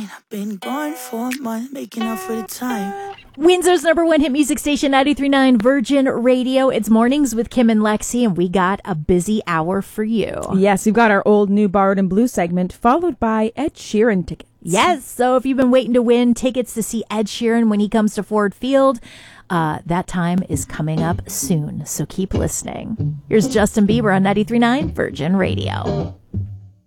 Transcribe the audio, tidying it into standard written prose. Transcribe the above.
I've been gone for a month, making up for the time. Windsor's number one hit music station, 93.9 Virgin Radio. It's Mornings with Kim and Lexi, and we got a busy hour for you. Yes, we've got our old, new, borrowed, and blue segment, followed by Ed Sheeran tickets. Yes, so if you've been waiting to win tickets to see Ed Sheeran when he comes to Ford Field, that time is coming up soon, so keep listening. Here's Justin Bieber on 93.9 Virgin Radio.